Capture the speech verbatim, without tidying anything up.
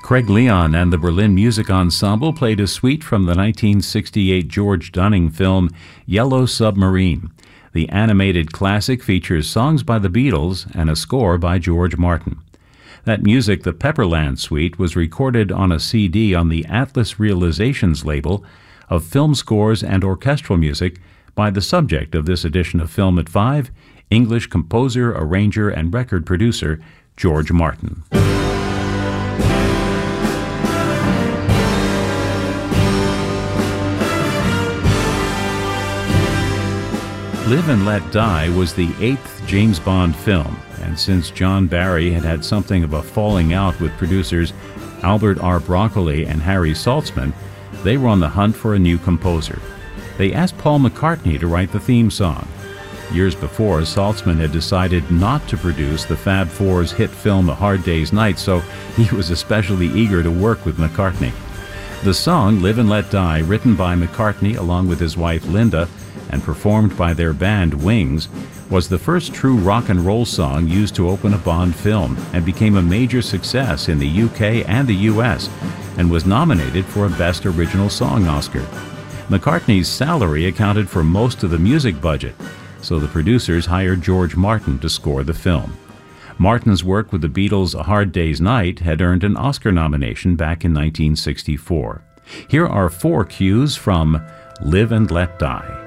Craig Leon and the Berlin Music Ensemble played a suite from the nineteen sixty-eight George Dunning film Yellow Submarine. The animated classic features songs by the Beatles and a score by George Martin. That music, the Pepperland Suite, was recorded on a C D on the Atlas Realizations label of film scores and orchestral music by the subject of this edition of Film at Five, English composer, arranger, and record producer George Martin. Live and Let Die was the eighth James Bond film, and since John Barry had had something of a falling out with producers Albert R. Broccoli and Harry Saltzman, they were on the hunt for a new composer. They asked Paul McCartney to write the theme song. Years before, Saltzman had decided not to produce the Fab Four's hit film A Hard Day's Night, so he was especially eager to work with McCartney. The song, Live and Let Die, written by McCartney along with his wife Linda and performed by their band Wings, was the first true rock and roll song used to open a Bond film and became a major success in the U K and the U S and was nominated for a Best Original Song Oscar. McCartney's salary accounted for most of the music budget, so the producers hired George Martin to score the film. Martin's work with the Beatles' A Hard Day's Night had earned an Oscar nomination back in nineteen sixty-four. Here are four cues from Live and Let Die.